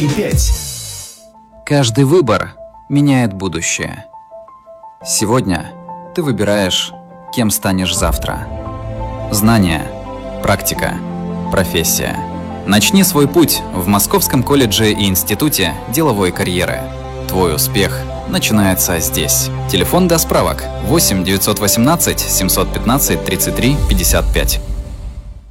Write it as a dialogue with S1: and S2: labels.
S1: 5.
S2: Каждый выбор меняет будущее. Сегодня ты выбираешь, кем станешь завтра. Знания, практика, профессия. Начни свой путь в Московском колледже и институте деловой карьеры. Твой успех начинается здесь. Телефон для справок 8 918 715 33 55.